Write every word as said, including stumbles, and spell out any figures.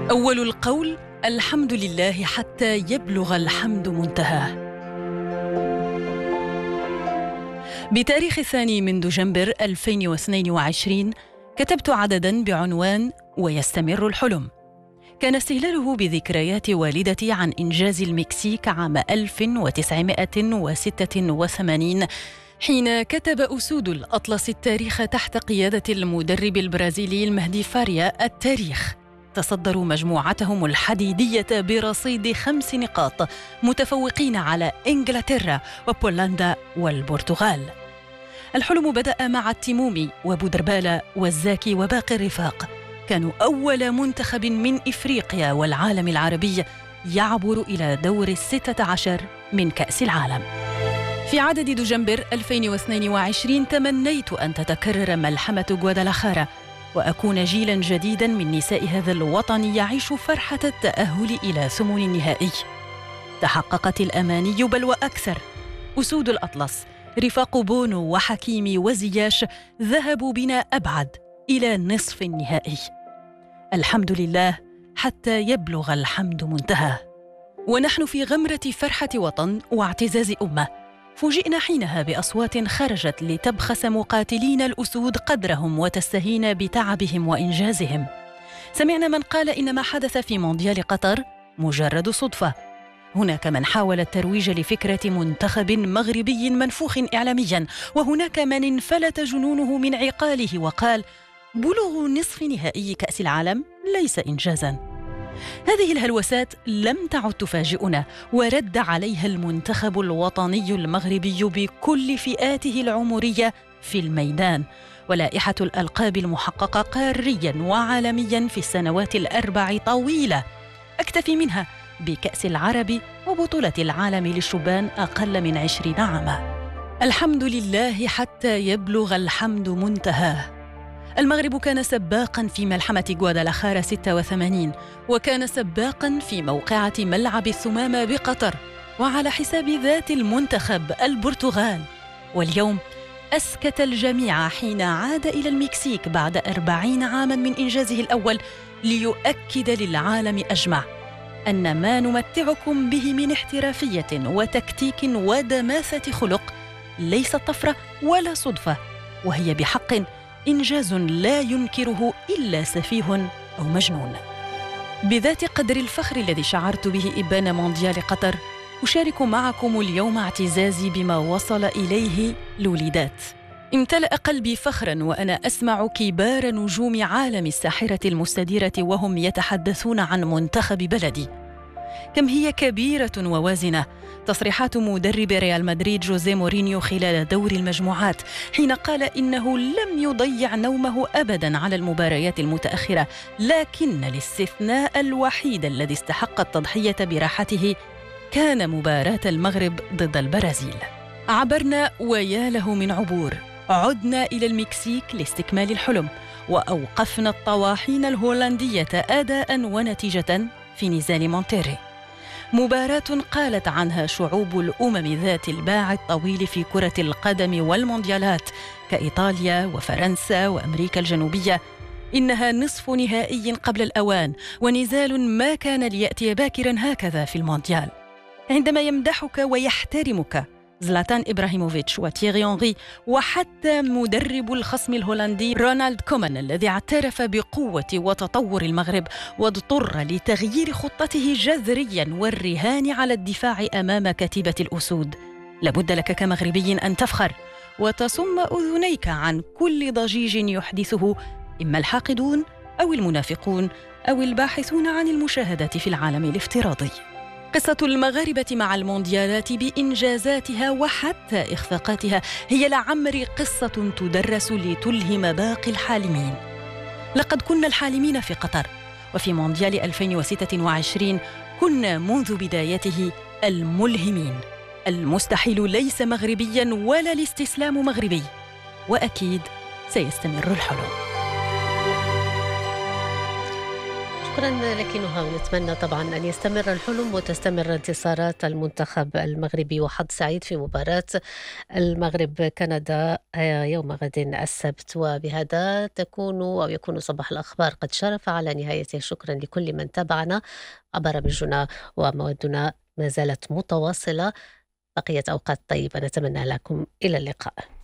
أول القول: الحمد لله حتى يبلغ الحمد منتهاه. بتاريخ الثاني من دجنبر ألفين واثنين وعشرين كتبت عدداً بعنوان ويستمر الحلم. كان استهلاله بذكريات والدتي عن إنجاز المكسيك عام ألف وتسعمائة وستة وثمانين، حين كتب أسود الأطلس التاريخ تحت قيادة المدرب البرازيلي المهدي فاريا التاريخ. تصدروا مجموعتهم الحديدية برصيد خمس نقاط، متفوقين على إنجلترا وبولندا والبرتغال. الحلم بدأ مع التيمومي وبودربالة والزاكي وباقي الرفاق. كانوا أول منتخب من إفريقيا والعالم العربي يعبر إلى دور الستة عشر من كأس العالم. في عدد دجنبر ألفين واثنين وعشرين تمنيت أن تتكرر ملحمة غوادالاخارا، وأكون جيلاً جديداً من نساء هذا الوطن يعيش فرحة التأهل إلى ثمن النهائي. تحققت الأماني بل وأكثر. أسود الأطلس رفاق بونو وحكيمي وزياش ذهبوا بنا أبعد، إلى نصف النهائي. الحمد لله حتى يبلغ الحمد منتهاه. ونحن في غمرة فرحة وطن واعتزاز أمة، فوجئنا حينها بأصوات خرجت لتبخس مقاتلين الأسود قدرهم وتستهين بتعبهم وإنجازهم. سمعنا من قال إن ما حدث في مونديال قطر مجرد صدفة. هناك من حاول الترويج لفكرة منتخب مغربي منفوخ إعلامياً، وهناك من انفلت جنونه من عقاله وقال: بلوغ نصف نهائي كأس العالم ليس إنجازاً. هذه الهلوسات لم تعد تفاجئنا، ورد عليها المنتخب الوطني المغربي بكل فئاته العمرية في الميدان، ولائحة الألقاب المحققة قارياً وعالمياً في السنوات الأربع طويلة. أكتفي منها بكأس العرب وبطولة العالم للشبان أقل من عشرين عاماً. الحمد لله حتى يبلغ الحمد منتهاه. المغرب كان سباقاً في ملحمة غوادالاخارا ستة وثمانين، وكان سباقاً في موقعة ملعب الثمامة بقطر، وعلى حساب ذات المنتخب البرتغال. واليوم أسكت الجميع حين عاد إلى المكسيك بعد أربعين عاماً من إنجازه الأول، ليؤكد للعالم أجمع أن ما نمتعكم به من احترافية وتكتيك ودماثة خلق ليس طفرة ولا صدفة، وهي بحق إنجاز لا ينكره إلا سفيه أو مجنون. بذات قدر الفخر الذي شعرت به إبان مونديال قطر، أشارك معكم اليوم اعتزازي بما وصل إليه الوليدات. امتلأ قلبي فخراً وأنا أسمع كبار نجوم عالم الساحرة المستديرة وهم يتحدثون عن منتخب بلدي. كم هي كبيرة ووازنة تصريحات مدرب ريال مدريد جوزيه مورينيو خلال دور المجموعات، حين قال إنه لم يضيع نومه أبداً على المباريات المتأخرة، لكن الاستثناء الوحيد الذي استحق التضحية براحته كان مباراة المغرب ضد البرازيل. عبرنا ويا له من عبور، عدنا إلى المكسيك لاستكمال الحلم، وأوقفنا الطواحين الهولندية أداء ونتيجة في نزال مونتيري. مباراة قالت عنها شعوب الأمم ذات الباع الطويل في كرة القدم والمونديالات كإيطاليا وفرنسا وأمريكا الجنوبية إنها نصف نهائي قبل الأوان، ونزال ما كان ليأتي باكرا هكذا في المونديال. عندما يمدحك ويحترمك زلاتان إبراهيموفيتش وتييري أنري، وحتى مدرب الخصم الهولندي رونالد كومان الذي اعترف بقوة وتطور المغرب واضطر لتغيير خطته جذريا والرهان على الدفاع أمام كتيبة الأسود، لابد لك كمغربي أن تفخر وتصم أذنيك عن كل ضجيج يحدثه إما الحاقدون أو المنافقون أو الباحثون عن المشاهدات في العالم الافتراضي. قصة المغاربة مع المونديالات بإنجازاتها وحتى إخفاقاتها هي لعمر قصة تدرس لتلهم باقي الحالمين. لقد كنا الحالمين في قطر، وفي مونديال ألفين وستة وعشرين كنا منذ بدايته الملهمين. المستحيل ليس مغربياً ولا الاستسلام مغربي، وأكيد سيستمر الحلم. شكرا لك نهى، ونتمنى طبعا أن يستمر الحلم وتستمر انتصارات المنتخب المغربي، وحظ سعيد في مباراة المغرب كندا آه، يوم غد السبت. وبهذا تكون أو يكون صباح الأخبار قد شرف على نهايته. شكرا لكل من تابعنا. برامجنا وموادنا ما زالت متواصلة. بقية أوقات طيبة نتمنى لكم. إلى اللقاء.